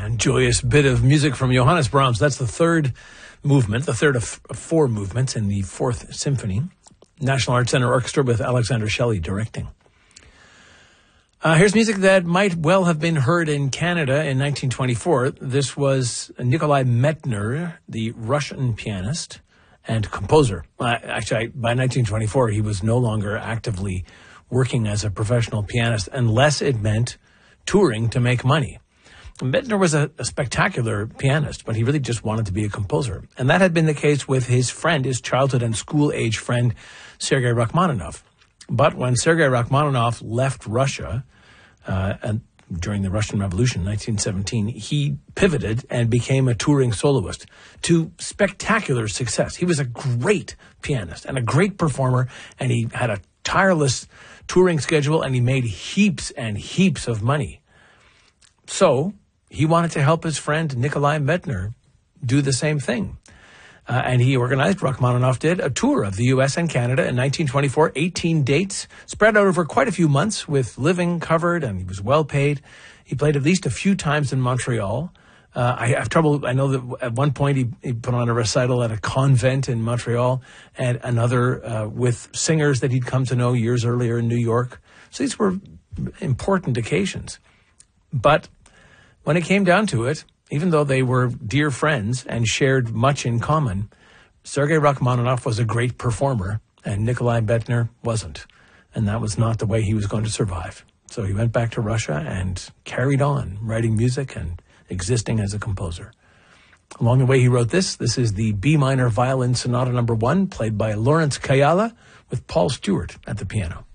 joyous bit of music from Johannes Brahms. That's the third movement, the third of four movements in the Fourth Symphony. National Arts Centre Orchestra with Alexander Shelley directing. Here's music that might well have been heard in Canada in 1924. This was Nikolai Medtner, the Russian pianist and composer. Actually, by 1924, he was no longer actively working as a professional pianist unless it meant touring to make money. Medtner was a spectacular pianist, but he really just wanted to be a composer. And that had been the case with his friend, his childhood and school-age friend, Sergei Rachmaninoff. But when Sergei Rachmaninoff left Russia during the Russian Revolution, 1917, he pivoted and became a touring soloist to spectacular success. He was a great pianist and a great performer, and he had a tireless touring schedule, and he made heaps and heaps of money. So he wanted to help his friend Nikolai Medtner do the same thing. And he organized, Rachmaninoff did, a tour of the U.S. and Canada in 1924, 18 dates, spread out over quite a few months with living covered, and he was well paid. He played at least a few times in Montreal. I have trouble, I know that at one point he put on a recital at a convent in Montreal, and another with singers that he'd come to know years earlier in New York. So these were important occasions. But when it came down to it, even though they were dear friends and shared much in common, Sergei Rachmaninoff was a great performer and Nikolai Medtner wasn't. And that was not the way he was going to survive. So he went back to Russia and carried on writing music and existing as a composer. Along the way he wrote this. This is the B minor violin sonata number 1, played by Lawrence Kayala with Paul Stewart at the piano.